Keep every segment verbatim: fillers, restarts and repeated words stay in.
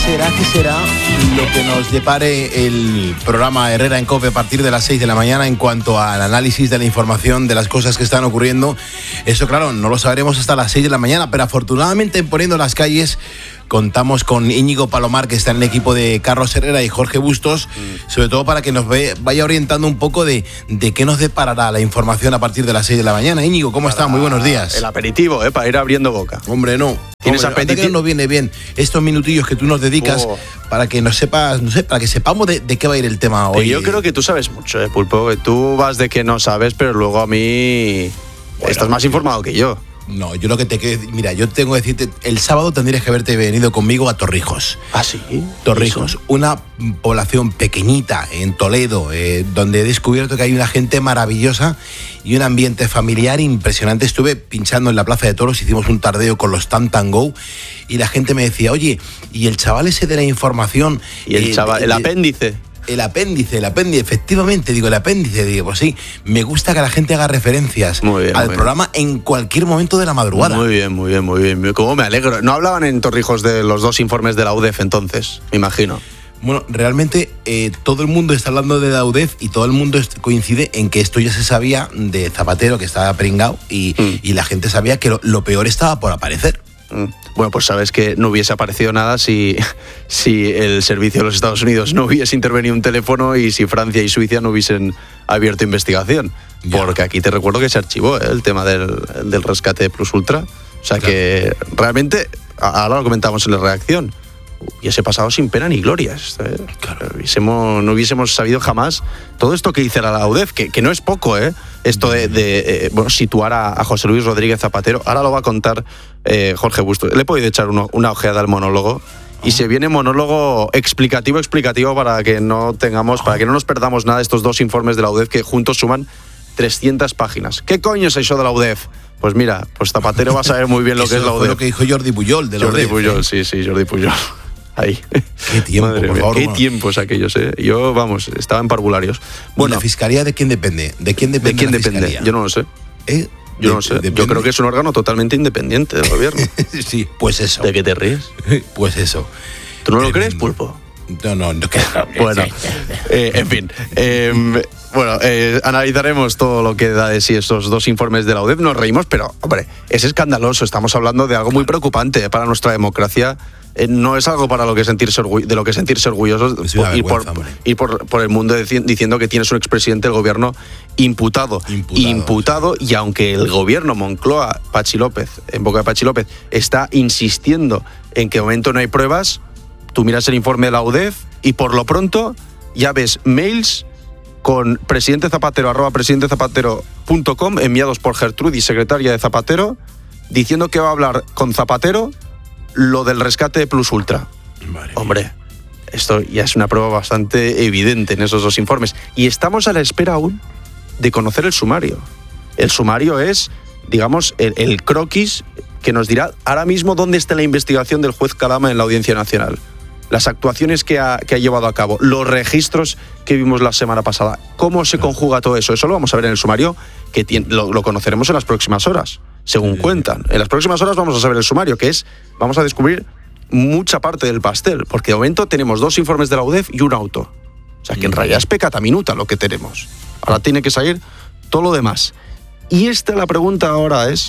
será, qué será lo que nos depare el programa Herrera en COPE a partir de las seis de la mañana en cuanto al análisis de la información de las cosas que están ocurriendo? Eso, claro, no lo sabremos hasta las seis de la mañana, pero afortunadamente en Poniendo las Calles contamos con Íñigo Palomar, que está en el equipo de Carlos Herrera, y Jorge Bustos, mm. sobre todo para que nos ve, vaya orientando un poco de, de qué nos deparará la información a partir de las seis de la mañana. Íñigo, ¿cómo está? Muy buenos días. El aperitivo, ¿eh? Para ir abriendo boca. Hombre, no. ¿Tienes Hombre, apetitivo? Que nos viene bien estos minutillos que tú nos dedicas oh. para que nos sepas, no sé, para que sepamos de, de qué va a ir el tema hoy. Yo creo que tú sabes mucho, ¿eh, Pulpo? Que tú vas de que no sabes, pero luego a mí bueno, estás más informado que yo. No, yo lo que te quiero decir, mira, yo tengo que decirte, el sábado tendrías que haberte venido conmigo a Torrijos. ¿Ah, sí? Torrijos, ¿eso? Una población pequeñita en Toledo, eh, donde he descubierto que hay una gente maravillosa y un ambiente familiar impresionante. Estuve pinchando en la Plaza de Toros, hicimos un tardeo con los Tam Tam Go y la gente me decía, oye, ¿y el chaval ese de la información? ¿Y el eh, chaval, el, el apéndice? El apéndice, el apéndice, efectivamente, digo, el apéndice, digo, pues sí, me gusta que la gente haga referencias muy bien, al muy programa bien. En cualquier momento de la madrugada. Muy bien, muy bien, muy bien. Cómo me alegro. ¿No hablaban en Torrijos de los dos informes de la U D E F entonces? Me imagino. Bueno, realmente eh, todo el mundo está hablando de la U D E F y todo el mundo coincide en que esto ya se sabía de Zapatero, que estaba pringao, y, mm. y la gente sabía que lo, lo peor estaba por aparecer. Bueno, pues sabes que no hubiese aparecido nada si, si el servicio de los Estados Unidos no hubiese intervenido un teléfono y si Francia y Suiza no hubiesen abierto investigación. Ya. Porque aquí te recuerdo que se archivó ¿eh? el tema del, del rescate Plus Ultra. O sea claro. que realmente, ahora lo comentamos en la reacción, hubiese pasado sin pena ni gloria. ¿eh? Claro. Hubiésemos, no hubiésemos sabido jamás todo esto que hizo la U D E F, que, que no es poco, ¿eh? Esto de, de eh, bueno, situar a, a José Luis Rodríguez Zapatero. Ahora lo va a contar eh, Jorge Bustos. Le he podido echar uno, una ojeada al monólogo y se viene monólogo explicativo, explicativo para que no tengamos, para que no nos perdamos nada de estos dos informes de la U D E F que juntos suman trescientas páginas. ¿Qué coño es eso de la U D E F? Pues mira, pues Zapatero va a saber muy bien lo que es la U D E F. Eso fue lo que dijo Jordi Pujol de la Jordi U D E F. Pujol, sí, sí, Jordi Pujol. Ahí. Qué tiempo, Madre por mía, favor. Qué bueno. tiempos aquellos, ¿eh? Yo, vamos, estaba en parvularios. Bueno, ¿la fiscalía de quién depende? ¿De quién depende? ¿De quién la depende? fiscalía? Yo no lo sé. ¿Eh? Yo de, no sé. Depende. Yo creo que es un órgano totalmente independiente del gobierno. Sí, pues eso. ¿De qué te ríes? Pues eso. ¿Tú no lo crees, Pulpo? No, no, no. Bueno, eh, en fin. Eh, bueno, eh, analizaremos todo lo que da de sí estos dos informes de la U D E F. Nos reímos, pero, hombre, es escandaloso. Estamos hablando de algo muy preocupante para nuestra democracia. Eh, no es algo para lo que sentirse orgu- de lo que sentirse orgullosos por, ir, por, ir por, por el mundo deci- diciendo que tienes un expresidente del gobierno imputado. Imputado. Imputado, y aunque el gobierno Moncloa, Pachi López, en boca de Pachi López, está insistiendo en que de momento no hay pruebas, tú miras el informe de la U D E F y por lo pronto ya ves mails con presidente Zapatero, arroba presidente zapatero punto com, enviados por Gertrudis, secretaria de Zapatero, diciendo que va a hablar con Zapatero lo del rescate de Plus Ultra. Madre Hombre, mía. Esto ya es una prueba bastante evidente en esos dos informes. Y estamos a la espera aún de conocer el sumario. El sumario es, digamos, el, el croquis que nos dirá ahora mismo dónde está la investigación del juez Calama en la Audiencia Nacional. Las actuaciones que ha, que ha llevado a cabo, los registros que vimos la semana pasada, cómo se conjuga todo eso. Eso lo vamos a ver en el sumario, que tiene, lo, lo conoceremos en las próximas horas, según sí. cuentan. En las próximas horas vamos a saber el sumario, que es, vamos a descubrir mucha parte del pastel, porque de momento tenemos dos informes de la U D E F y un auto. O sea, que en realidad es pecata minuta lo que tenemos. Ahora tiene que salir todo lo demás. Y esta la pregunta ahora es,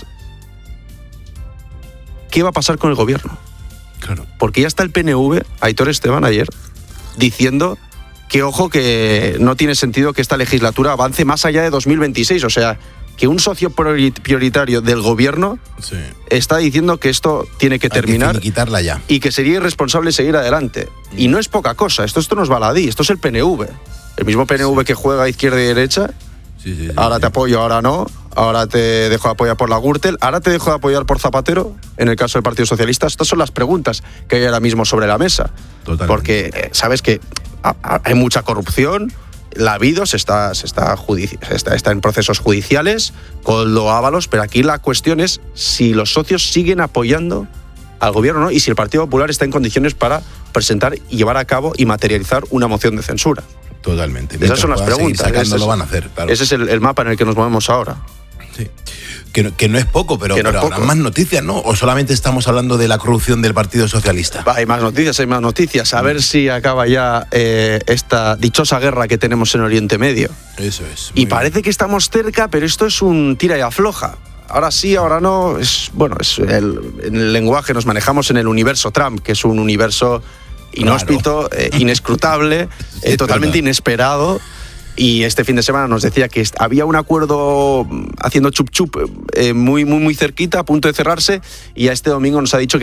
¿qué va a pasar con el gobierno? Claro. Porque ya está el P N V, Aitor Esteban ayer, diciendo que, ojo, que no tiene sentido que esta legislatura avance más allá de dos mil veintiséis. O sea, que un socio prioritario del gobierno sí. está diciendo que esto tiene que Hay terminar que quitarla ya. Y que sería irresponsable seguir adelante. Mm. Y no es poca cosa, esto, esto no es baladí, esto es el P N V. El mismo P N V sí. que juega a izquierda y derecha. Sí, sí, sí, ahora sí. te apoyo, ahora no. Ahora te dejo de apoyar por la Gürtel. Ahora te dejo de apoyar por Zapatero, en el caso del Partido Socialista. Estas son las preguntas que hay ahora mismo sobre la mesa. Totalmente. Porque eh, sabes que hay mucha corrupción. La ha habido, se está, se está, judici- está, está en procesos judiciales, Koldo Ábalos, pero aquí la cuestión es si los socios siguen apoyando al gobierno, ¿no? Y si el Partido Popular está en condiciones para presentar y llevar a cabo y materializar una moción de censura. Totalmente. Esas son las preguntas. Sacando, ese es, lo van a hacer, claro. Ese es el, el mapa en el que nos movemos ahora. Sí. Que no, que no es poco, pero, no pero es habrá poco. más noticias, ¿no? ¿O solamente estamos hablando de la corrupción del Partido Socialista? Hay más noticias, hay más noticias. A ver si acaba ya eh, esta dichosa guerra que tenemos en Oriente Medio. Eso es. Y parece que estamos cerca, pero esto es un tira y afloja. Ahora sí, ahora no. Es, bueno, es el, en el lenguaje nos manejamos en el universo Trump, que es un universo inhóspito, claro. eh, inescrutable, Sí, eh, totalmente verdad. inesperado. Y este fin de semana nos decía que había un acuerdo haciendo chup chup eh, muy, muy, muy cerquita, a punto de cerrarse, y a este domingo nos ha dicho que